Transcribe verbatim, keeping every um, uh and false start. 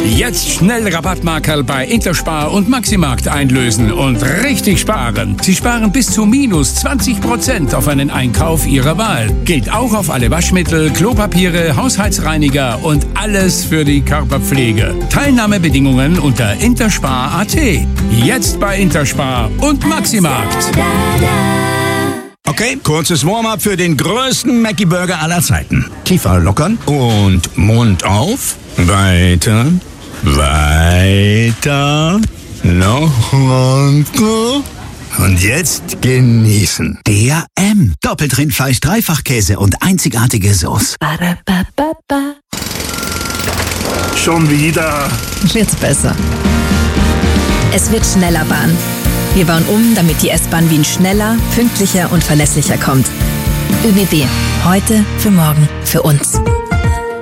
Jetzt schnell Rabattmarkerl bei Interspar und Maximarkt einlösen und richtig sparen. Sie sparen bis zu minus zwanzig Prozent auf einen Einkauf Ihrer Wahl. Gilt auch auf alle Waschmittel, Klopapiere, Haushaltsreiniger und alles für die Körperpflege. Teilnahmebedingungen unter interspar punkt a t. Jetzt bei Interspar und Maximarkt. Okay, kurzes Warm-up für den größten Mackie-Burger aller Zeiten. Tiefer lockern und Mund auf. Weiter, weiter, noch weiter. Und jetzt genießen. D A M. Doppelt Rindfleisch, Dreifachkäse und einzigartige Sauce. Ba-da-ba-ba-ba. Schon wieder. Wird's besser. Es wird schneller Bahn. Wir bauen um, damit die S-Bahn Wien schneller, pünktlicher und verlässlicher kommt. ÖBB. Heute, für morgen, für uns.